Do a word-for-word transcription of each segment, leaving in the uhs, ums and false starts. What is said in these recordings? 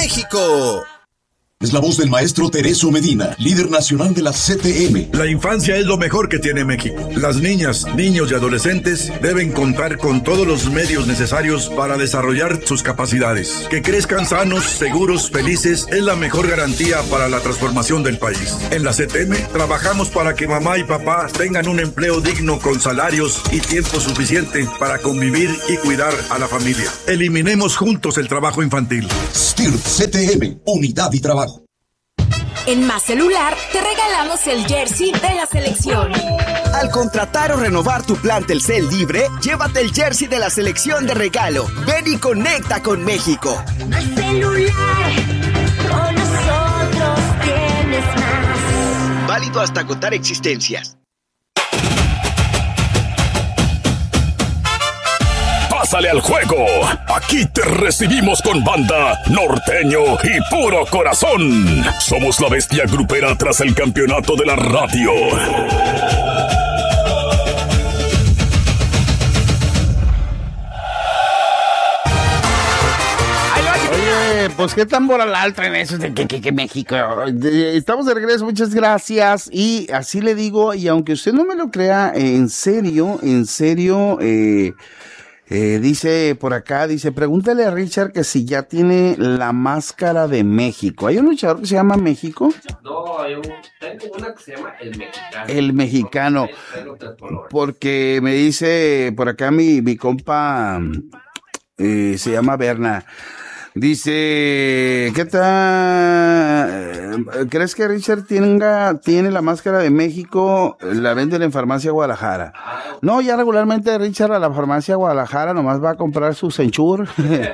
México. Es la voz del maestro Tereso Medina, líder nacional de la C T M. La infancia es lo mejor que tiene México. Las niñas, niños y adolescentes deben contar con todos los medios necesarios para desarrollar sus capacidades. Que crezcan sanos, seguros, felices es la mejor garantía para la transformación del país. En la C T M trabajamos para que mamá y papá tengan un empleo digno con salarios y tiempo suficiente para convivir y cuidar a la familia. Eliminemos juntos el trabajo infantil. S T I R C T M, unidad y trabajo. En Más Celular te regalamos el jersey de la selección. Al contratar o renovar tu plan Telcel libre, llévate el jersey de la selección de regalo. Ven y conecta con México. Más Celular, con nosotros tienes más. Válido hasta agotar existencias. Pásale al juego. Aquí te recibimos con banda, norteño y puro corazón. Somos la bestia grupera tras el campeonato de la radio. Oye, pues qué tan moral traen eso de que, que, que México. De, estamos de regreso, muchas gracias. Y así le digo, y aunque usted no me lo crea, en serio, en serio, eh... Eh, dice por acá, dice, pregúntale a Richard que si ya tiene la máscara de México. ¿Hay un luchador que se llama México? No, hay un, tengo una que se llama El Mexicano. El Mexicano. Porque me dice por acá mi, mi compa, eh, se llama Berna. Dice, ¿qué tal? ¿Crees que Richard tenga, tiene la máscara de México? La venden en Farmacia Guadalajara. No, ya regularmente Richard a la Farmacia Guadalajara nomás va a comprar su Senchur.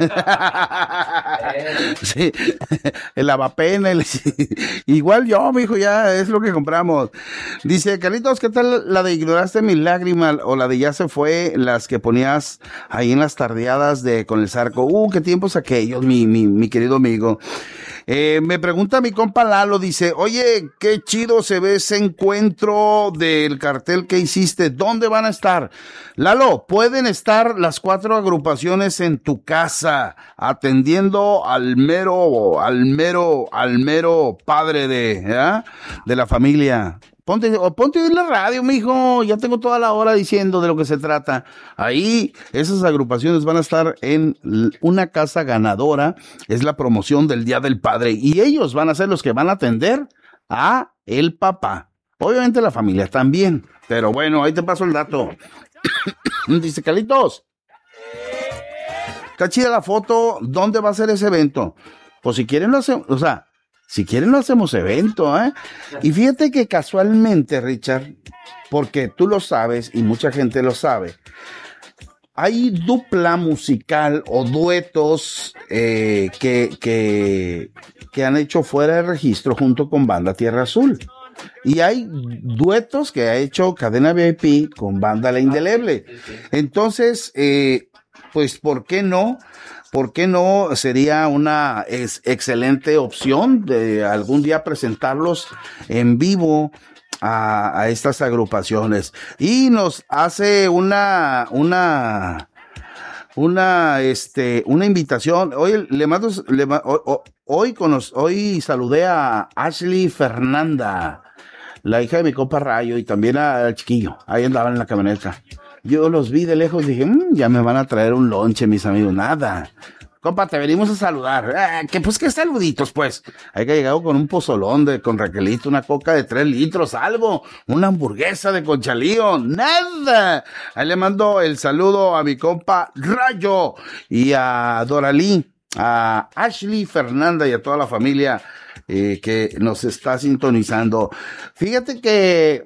Sí, el Avapen, el... igual yo, mijo, ya es lo que compramos. Dice, Carlitos, ¿qué tal la de Ignoraste mis lágrimas o la de Ya se fue, las que ponías ahí en las tardeadas de con el Zarco? Uh, qué tiempos aquellos, mi, mi, mi querido amigo. Eh, me pregunta mi compa Lalo, dice, oye, qué chido se ve ese encuentro del cartel que hiciste, ¿dónde van a estar? Lalo, pueden estar las cuatro agrupaciones en tu casa, atendiendo al mero, al mero, al mero padre de, ¿eh? de la familia. Ponte, ponte en la radio, mijo, ya tengo toda la hora diciendo de lo que se trata. Ahí, esas agrupaciones van a estar en una casa ganadora, es la promoción del Día del Padre, y ellos van a ser los que van a atender a el papá. Obviamente la familia también, pero bueno, ahí te paso el dato. Dice, Carlitos, está chida la foto, ¿dónde va a ser ese evento? Pues si quieren lo hacemos, o sea, si quieren lo hacemos evento, ¿eh? Y fíjate que casualmente, Richard, porque tú lo sabes y mucha gente lo sabe, hay dupla musical o duetos eh, que, que, que han hecho fuera de registro junto con Banda Tierra Azul. Y hay duetos que ha hecho Cadena V I P con Banda La Indeleble. Entonces, eh, pues, ¿por qué no? ¿Por qué no sería una ex- excelente opción de algún día presentarlos en vivo a, a estas agrupaciones? Y nos hace una, una, una, este, una invitación. Hoy le mando, le, hoy, hoy, con los, hoy saludé a Ashley Fernanda, la hija de mi compa Rayo, y también al chiquillo. Ahí andaban en la camioneta. Yo los vi de lejos y dije, mmm, ya me van a traer un lonche, mis amigos. Nada. Compa, te venimos a saludar. Eh, que pues, qué saluditos, pues. Hay que llegar con un pozolón de, con Raquelito, una coca de tres litros, algo. Una hamburguesa de conchalío. Nada. Ahí le mando el saludo a mi compa Rayo y a Doralí, a Ashley Fernanda y a toda la familia Eh, que nos está sintonizando. Fíjate que,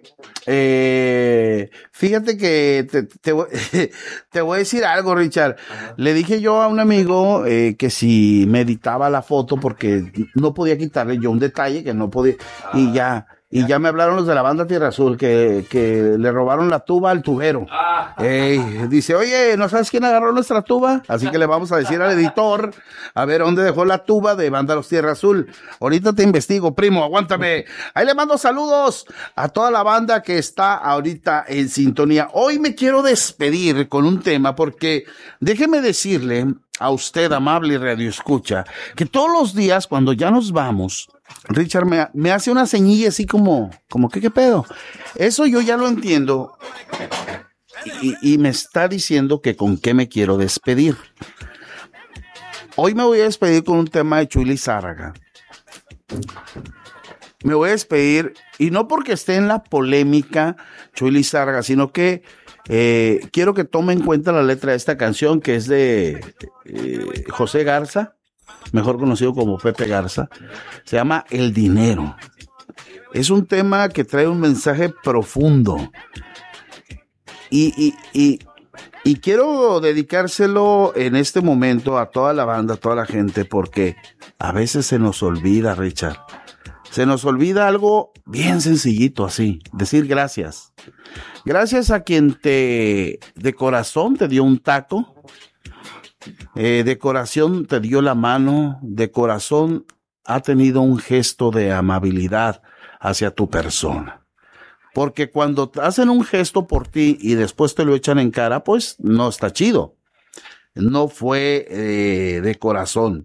eh, fíjate que te, te, te voy a decir algo, Richard. Le dije yo a un amigo eh, que si me editaba la foto porque no podía quitarle yo un detalle que no podía, y ya, Y ya me hablaron los de la banda Tierra Azul que, que le robaron la tuba al tubero. Ah. Ey, dice, oye, ¿no sabes quién agarró nuestra tuba? Así que le vamos a decir al editor a ver dónde dejó la tuba de Banda Los Tierra Azul. Ahorita te investigo, primo, aguántame. Ahí le mando saludos a toda la banda que está ahorita en sintonía. Hoy me quiero despedir con un tema porque déjeme decirle a usted, amable radioescucha, que todos los días cuando ya nos vamos, Richard me, me hace una ceñilla así como, como que qué pedo. Eso yo ya lo entiendo y, y me está diciendo que con qué me quiero despedir. Hoy me voy a despedir con un tema de Chuy Lizárraga. Me voy a despedir, y no porque esté en la polémica Chuy Lizárraga, sino que eh, quiero que tome en cuenta la letra de esta canción, que es de eh, José Garza, mejor conocido como Pepe Garza. Se llama El Dinero. Es un tema que trae un mensaje profundo. Y, y, y, y quiero dedicárselo en este momento a toda la banda, a toda la gente, porque a veces se nos olvida, Richard. Se nos olvida algo bien sencillito así, decir gracias. Gracias a quien te, de corazón te dio un taco, eh, de corazón te dio la mano, de corazón ha tenido un gesto de amabilidad hacia tu persona. Porque cuando hacen un gesto por ti y después te lo echan en cara, pues no está chido. No fue eh, de corazón.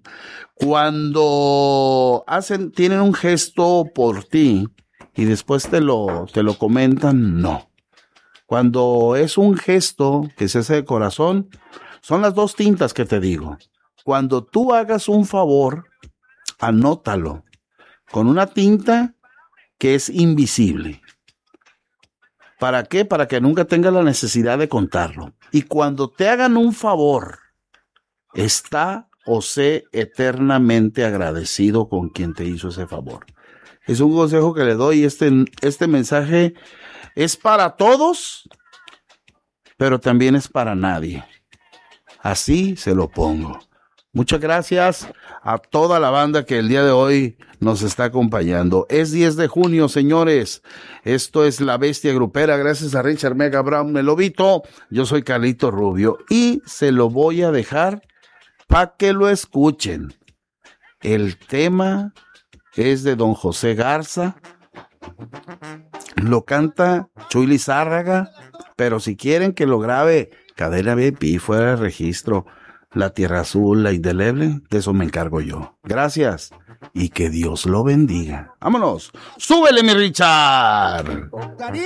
Cuando hacen, tienen un gesto por ti y después te lo, te lo comentan, no. Cuando es un gesto que se hace de corazón, son las dos tintas que te digo. Cuando tú hagas un favor, anótalo con una tinta que es invisible. ¿Para qué? Para que nunca tengas la necesidad de contarlo. Y cuando te hagan un favor, está o sé eternamente agradecido con quien te hizo ese favor. Es un consejo que le doy. Este, este mensaje es para todos, pero también es para nadie. Así se lo pongo. Muchas gracias a toda la banda que el día de hoy nos está acompañando. Es diez de junio, señores. Esto es La Bestia Grupera. Gracias a Richard Mega Brown, el Lobito. Yo soy Carlito Rubio y se lo voy a dejar para que lo escuchen. El tema es de don José Garza. Lo canta Chuy Lizárraga, pero si quieren que lo grabe Cadena V I P fuera de registro, La Tierra Azul, La Indeleble, de eso me encargo yo. Gracias y que Dios lo bendiga. Vámonos, súbele mi Richard.